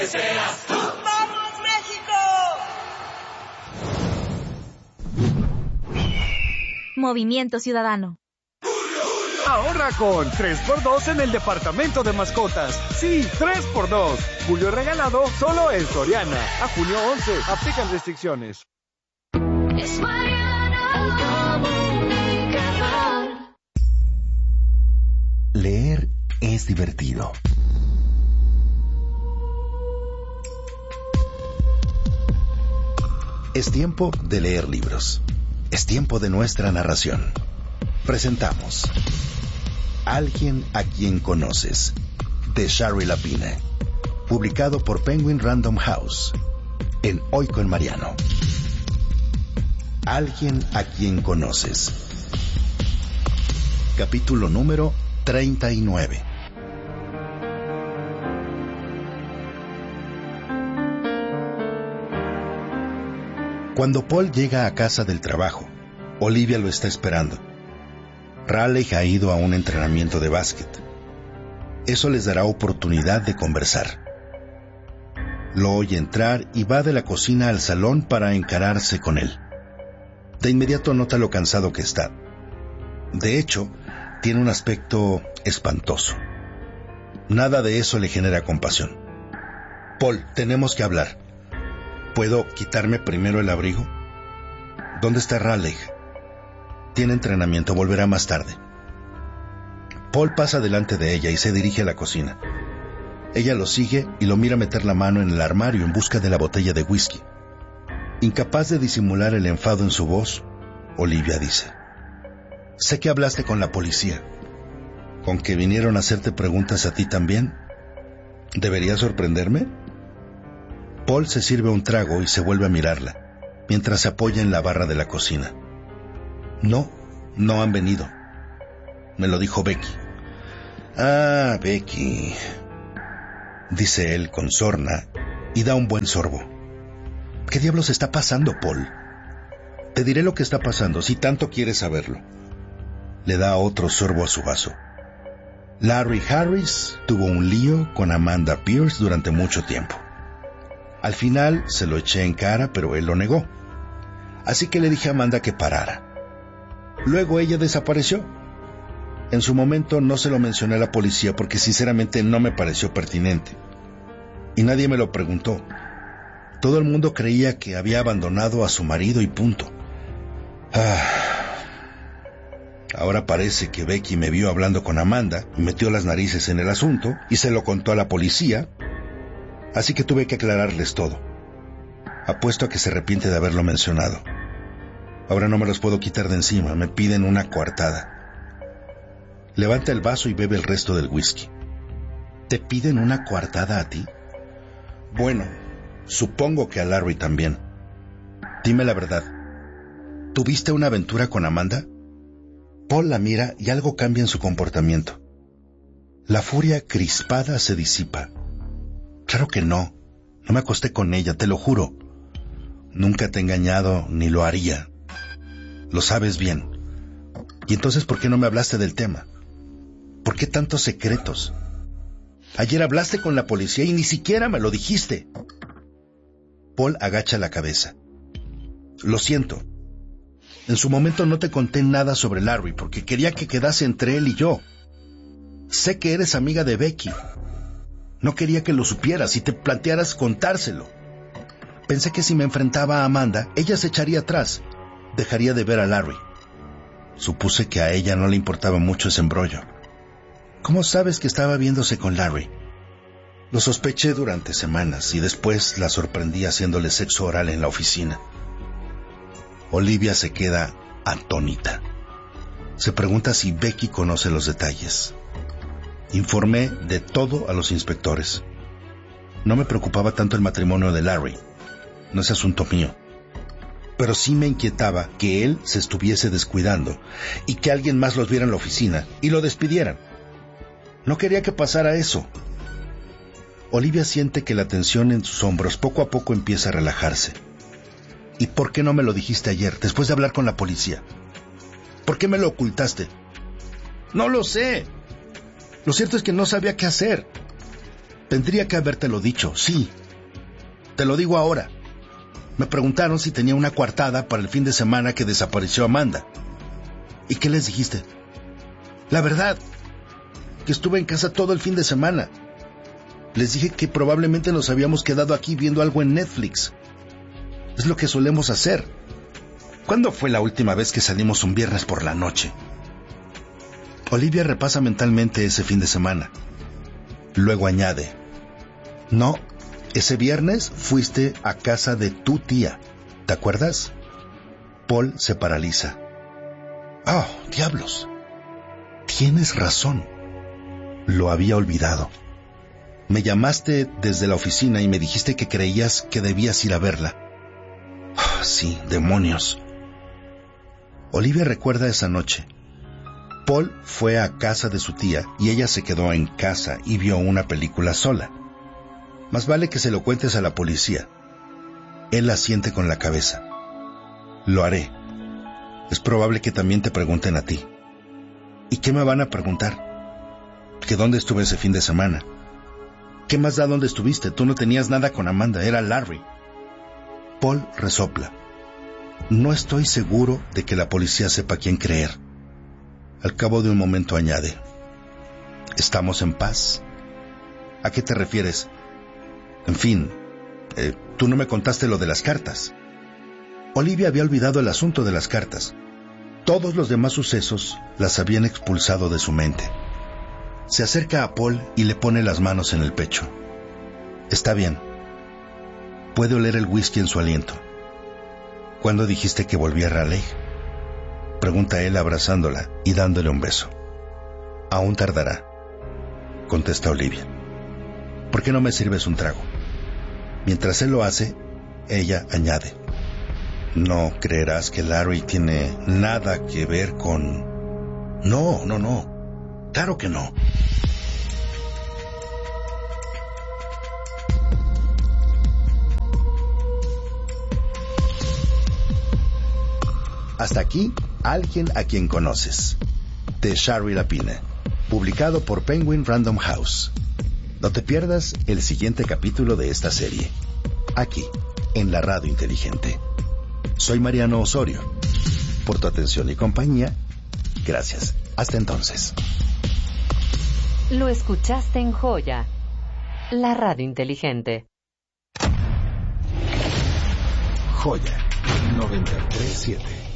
¡Vamos, México! Movimiento Ciudadano. Ahorra con 3x2 en el departamento de mascotas. Sí, 3x2. Julio regalado solo en Soriana. A junio 11. Aplican restricciones. Leer es divertido. Es tiempo de leer libros. Es tiempo de nuestra narración. Presentamos Alguien a quien conoces, de Shari Lapine, publicado por Penguin Random House, en Hoy con Mariano. Alguien a quien conoces. Capítulo número 39. Cuando Paul llega a casa del trabajo, Olivia lo está esperando. Raleigh ha ido a un entrenamiento de básquet. Eso les dará oportunidad de conversar. Lo oye entrar y va de la cocina al salón para encararse con él. De inmediato nota lo cansado que está. De hecho, tiene un aspecto espantoso. Nada de eso le genera compasión. Paul, tenemos que hablar. ¿Puedo quitarme primero el abrigo? ¿Dónde está Raleigh? Tiene entrenamiento, volverá más tarde. Paul pasa delante de ella y se dirige a la cocina. Ella lo sigue y lo mira meter la mano en el armario en busca de la botella de whisky. Incapaz de disimular el enfado en su voz, Olivia dice: sé que hablaste con la policía. ¿Con que vinieron a hacerte preguntas a ti también? ¿Debería sorprenderme? Paul se sirve un trago y se vuelve a mirarla, mientras se apoya en la barra de la cocina. No han venido. Me lo dijo Becky. Ah, Becky, dice él con sorna y da un buen sorbo. ¿Qué diablos está pasando, Paul? Te diré lo que está pasando, si tanto quieres saberlo. Le da otro sorbo a su vaso. Larry Harris tuvo un lío con Amanda Pierce durante mucho tiempo. Al final se lo eché en cara, pero él lo negó. Así que le dije a Amanda que parara. Luego ella desapareció. En su momento no se lo mencioné a la policía porque sinceramente no me pareció pertinente. Y nadie me lo preguntó. Todo el mundo creía que había abandonado a su marido y punto. Ahora parece que Becky me vio hablando con Amanda y metió las narices en el asunto y se lo contó a la policía. Así que tuve que aclararles todo. Apuesto a que se arrepiente de haberlo mencionado. Ahora no me los puedo quitar de encima, me piden una coartada. Levanta el vaso y bebe el resto del whisky. ¿Te piden una coartada a ti? Bueno, supongo que a Larry también. Dime la verdad. ¿Tuviste una aventura con Amanda? Paul la mira y algo cambia en su comportamiento. La furia crispada se disipa. Claro que no. No me acosté con ella, te lo juro. Nunca te he engañado, ni lo haría. Lo sabes bien. ¿Y entonces por qué no me hablaste del tema? ¿Por qué tantos secretos? Ayer hablaste con la policía y ni siquiera me lo dijiste. Paul agacha la cabeza. Lo siento. En su momento no te conté nada sobre Larry porque quería que quedase entre él y yo. Sé que eres amiga de Becky. No quería que lo supieras y te plantearas contárselo. Pensé que si me enfrentaba a Amanda, ella se echaría atrás. Dejaría de ver a Larry. Supuse que a ella no le importaba mucho ese embrollo. ¿Cómo sabes que estaba viéndose con Larry? Lo sospeché durante semanas y después la sorprendí haciéndole sexo oral en la oficina. Olivia se queda atónita. Se pregunta si Becky conoce los detalles. Informé de todo a los inspectores. No me preocupaba tanto el matrimonio de Larry. No es asunto mío. Pero sí me inquietaba que él se estuviese descuidando y que alguien más los viera en la oficina y lo despidieran. No quería que pasara eso. Olivia siente que la tensión en sus hombros poco a poco empieza a relajarse. ¿Y por qué no me lo dijiste ayer, después de hablar con la policía? ¿Por qué me lo ocultaste? No lo sé. Lo cierto es que no sabía qué hacer. Tendría que habértelo dicho, sí. Te lo digo ahora. Me preguntaron si tenía una coartada para el fin de semana que desapareció Amanda. ¿Y qué les dijiste? La verdad, que estuve en casa todo el fin de semana. Les dije que probablemente nos habíamos quedado aquí viendo algo en Netflix. Es lo que solemos hacer. ¿Cuándo fue la última vez que salimos un viernes por la noche? Olivia repasa mentalmente ese fin de semana. Luego añade: no, ese viernes fuiste a casa de tu tía. ¿Te acuerdas? Paul se paraliza. ¡Oh, diablos! Tienes razón. Lo había olvidado. Me llamaste desde la oficina y me dijiste que creías que debías ir a verla. Oh, sí, demonios. Olivia recuerda esa noche. Paul fue a casa de su tía y ella se quedó en casa y vio una película sola. Más vale que se lo cuentes a la policía. Él asiente con la cabeza. Lo haré. Es probable que también te pregunten a ti. ¿Y qué me van a preguntar? ¿Que dónde estuve ese fin de semana? ¿Qué más da dónde estuviste? Tú no tenías nada con Amanda, era Larry. Paul resopla. No estoy seguro de que la policía sepa quién creer. Al cabo de un momento añade: ¿estamos en paz? ¿A qué te refieres? En fin, tú no me contaste lo de las cartas. Olivia había olvidado el asunto de las cartas. Todos los demás sucesos las habían expulsado de su mente. Se acerca a Paul y le pone las manos en el pecho. Está bien. Puede oler el whisky en su aliento. ¿Cuándo dijiste que volvía a Raleigh? Pregunta él abrazándola y dándole un beso. Aún tardará, contesta Olivia. ¿Por qué no me sirves un trago? Mientras él lo hace, ella añade: no creerás que Larry tiene nada que ver con... No. Claro que no. Hasta aquí, Alguien a quien conoces, de Shari Lapine, publicado por Penguin Random House. No te pierdas el siguiente capítulo de esta serie, aquí, en la Radio Inteligente. Soy Mariano Osorio. Por tu atención y compañía, gracias. Hasta entonces. Lo escuchaste en Joya, la Radio Inteligente. Joya 93.7.